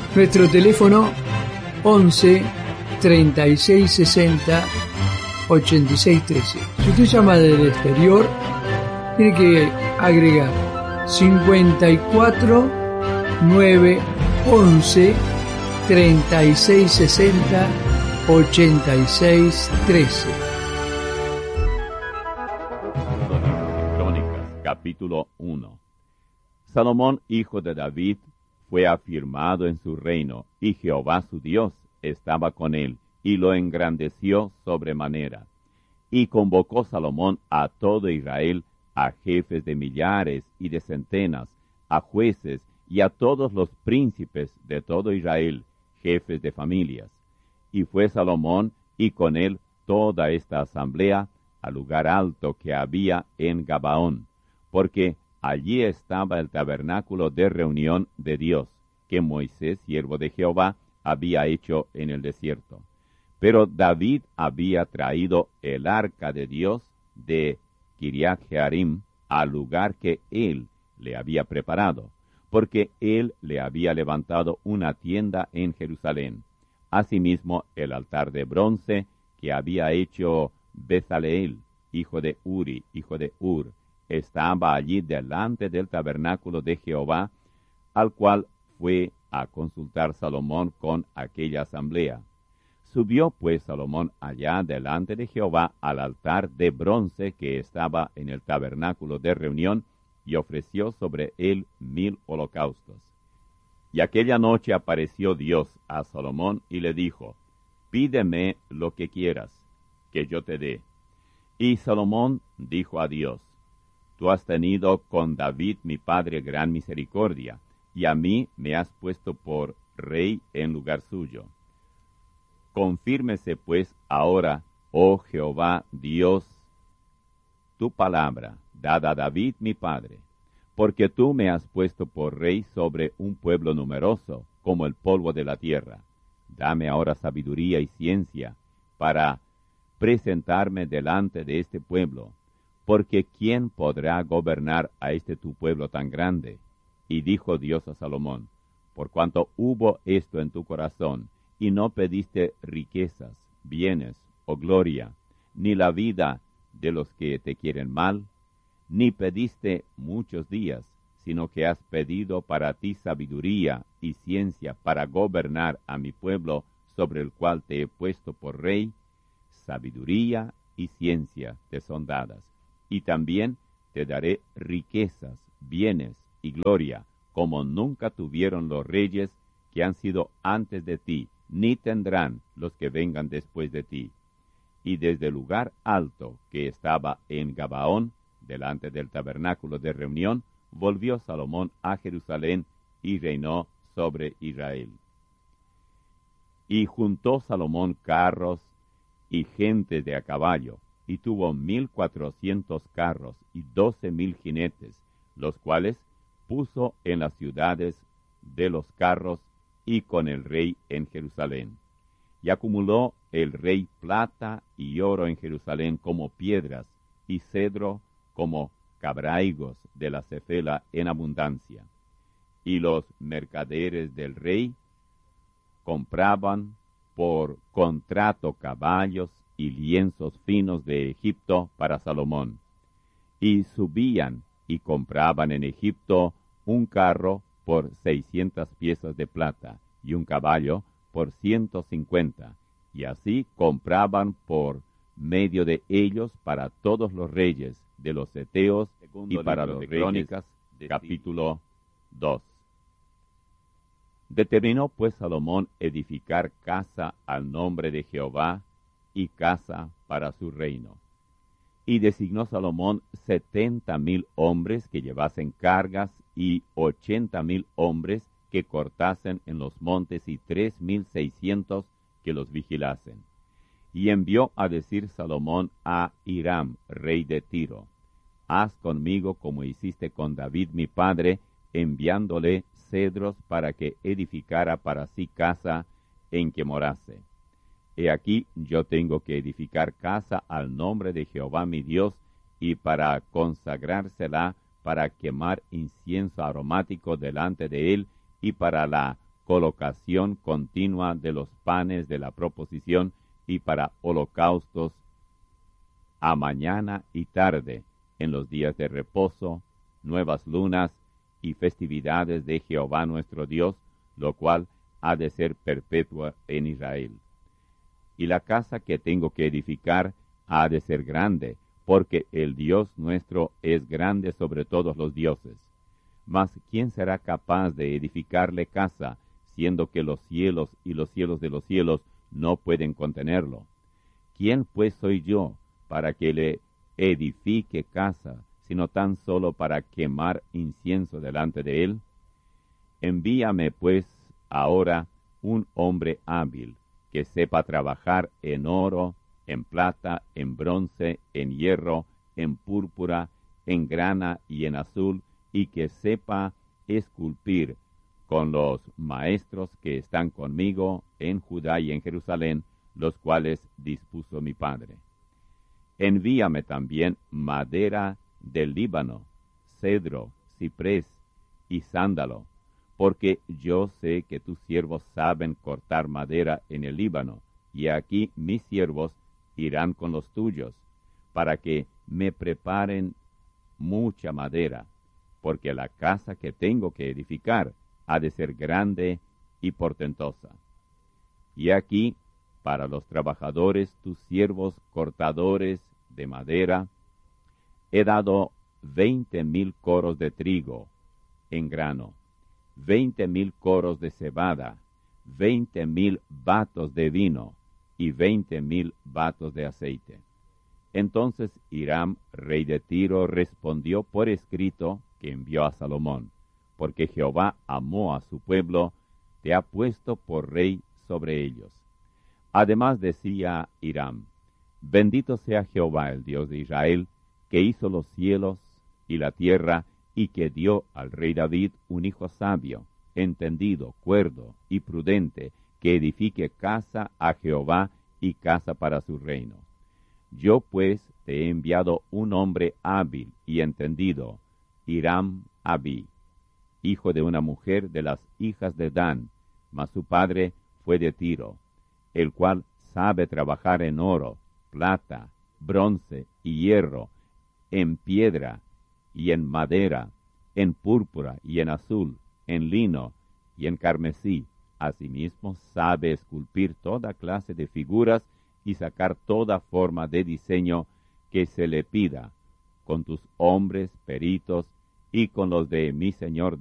Nuestro teléfono 11 36 60 86 13. Si usted llama del exterior, tiene que agregar 54 9 11 36 60 86 13. Crónicas, capítulo 1. Salomón, hijo de David, fue afirmado en su reino, y Jehová su Dios estaba con él, y lo engrandeció sobremanera. Y convocó Salomón a todo Israel, a jefes de millares y de centenas, a jueces y a todos los príncipes de todo Israel, jefes de familias. Y fue Salomón, y con él toda esta asamblea, al lugar alto que había en Gabaón, porque allí estaba el tabernáculo de reunión de Dios, que Moisés, siervo de Jehová, había hecho en el desierto. Pero David había traído el arca de Dios de Kiriath Jearim al lugar que él le había preparado, porque él le había levantado una tienda en Jerusalén. Asimismo, el altar de bronce que había hecho Bezaleel, hijo de Uri, hijo de Ur, estaba allí delante del tabernáculo de Jehová, al cual fue a consultar Salomón con aquella asamblea. Subió pues Salomón allá delante de Jehová al altar de bronce que estaba en el tabernáculo de reunión, y ofreció sobre él 1000 holocaustos. Y aquella noche apareció Dios a Salomón y le dijo: Pídeme lo que quieras, que yo te dé. Y Salomón dijo a Dios: Tú has tenido con David mi padre gran misericordia, y a mí me has puesto por rey en lugar suyo. Confírmese pues ahora, oh Jehová Dios, tu palabra, dada a David mi padre, porque tú me has puesto por rey sobre un pueblo numeroso, como el polvo de la tierra. Dame ahora sabiduría y ciencia para presentarme delante de este pueblo, porque ¿quién podrá gobernar a este tu pueblo tan grande? Y dijo Dios a Salomón: Por cuanto hubo esto en tu corazón, y no pediste riquezas, bienes o gloria, ni la vida de los que te quieren mal, ni pediste muchos días, sino que has pedido para ti sabiduría y ciencia para gobernar a mi pueblo, sobre el cual te he puesto por rey, sabiduría y ciencia te son dadas. Y también te daré riquezas, bienes y gloria, como nunca tuvieron los reyes que han sido antes de ti, ni tendrán los que vengan después de ti. Y desde el lugar alto que estaba en Gabaón, delante del tabernáculo de reunión, volvió Salomón a Jerusalén y reinó sobre Israel. Y juntó Salomón carros y gente de a caballo, y tuvo 1400 carros y 12,000 jinetes, los cuales puso en las ciudades de los carros y con el rey en Jerusalén. Y acumuló el rey plata y oro en Jerusalén como piedras, y cedro como cabraigos de la cefela en abundancia. Y los mercaderes del rey compraban por contrato caballos y lienzos finos de Egipto para Salomón. Y subían y compraban en Egipto un carro por 600 piezas de plata, y un caballo por 150, y así compraban por medio de ellos para todos los reyes de los heteos y para los reyes. Crónicas, capítulo 2. Determinó pues Salomón edificar casa al nombre de Jehová y casa para su reino. Y designó Salomón 70,000 hombres que llevasen cargas y 80,000 hombres que cortasen en los montes y 3,600 que los vigilasen. Y envió a decir Salomón a Hiram, rey de Tiro: Haz conmigo como hiciste con David mi padre, enviándole cedros para que edificara para sí casa en que morase. He aquí yo tengo que edificar casa al nombre de Jehová mi Dios, y para consagrársela, para quemar incienso aromático delante de él, y para la colocación continua de los panes de la proposición y para holocaustos a mañana y tarde, en los días de reposo, nuevas lunas y festividades de Jehová nuestro Dios, lo cual ha de ser perpetua en Israel. Y la casa que tengo que edificar ha de ser grande, porque el Dios nuestro es grande sobre todos los dioses. Mas ¿quién será capaz de edificarle casa, siendo que los cielos y los cielos de los cielos no pueden contenerlo? ¿Quién pues soy yo para que le edifique casa, sino tan solo para quemar incienso delante de él? Envíame pues ahora un hombre hábil, que sepa trabajar en oro, en plata, en bronce, en hierro, en púrpura, en grana y en azul, y que sepa esculpir con los maestros que están conmigo en Judá y en Jerusalén, los cuales dispuso mi padre. Envíame también madera del Líbano, cedro, ciprés y sándalo, porque yo sé que tus siervos saben cortar madera en el Líbano, y aquí mis siervos irán con los tuyos, para que me preparen mucha madera, porque la casa que tengo que edificar ha de ser grande y portentosa. Y aquí, para los trabajadores, tus siervos cortadores de madera, he dado 20,000 coros de trigo en grano, 20,000 coros de cebada, 20,000 batos de vino y 20,000 batos de aceite. Entonces Hiram, rey de Tiro, respondió por escrito que envió a Salomón, porque Jehová amó a su pueblo, te ha puesto por rey sobre ellos. Además decía Hiram, bendito sea Jehová, el Dios de Israel, que hizo los cielos y la tierra, y que dio al rey David un hijo sabio, entendido, cuerdo y prudente, que edifique casa a Jehová y casa para su reino. Yo pues te he enviado un hombre hábil y entendido, Hiram Abí, hijo de una mujer de las hijas de Dan, mas su padre fue de Tiro, el cual sabe trabajar en oro, plata, bronce y hierro, en piedra y en madera, en púrpura y en azul, en lino y en carmesí. Asimismo sabe esculpir toda clase de figuras y sacar toda forma de diseño que se le pida, con tus hombres peritos y con los de mi señor